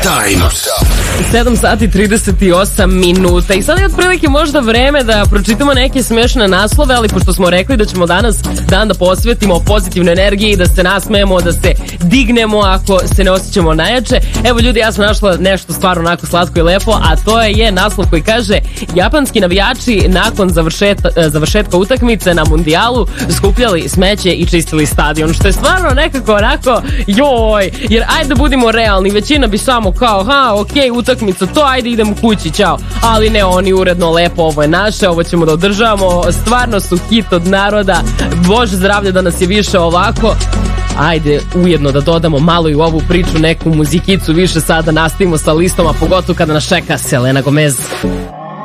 Time. 7 sati 38 minuta i sad je otprilike možda vreme da pročitamo neke smešne naslove, ali pošto smo rekli da ćemo danas dan da posvetimo pozitivnoj energiji, da se nasmejemo, da se dignemo ako se ne osjećamo najjače. Evo ljudi, ja sam našla nešto stvarno onako slatko i lepo, a to je naslov koji kaže: japanski navijači nakon završetka utakmice na mundijalu skupljali smeće i čistili stadion, što je stvarno nekako onako joj, jer ajde budimo realni, većina bi samo kao okej, utakmica, to ajde idemo kući, ćao. Ali ne, oni uredno, lepo, ovo je naše, ovo ćemo da održavamo, stvarno su hit od naroda, Bože zdravlje da nas je više ovako. Ajde ujedno da dodamo malo i u ovu priču neku muzikicu više, sada nastavimo sa listom, a pogotovo kada nas čeka Selena Gomez.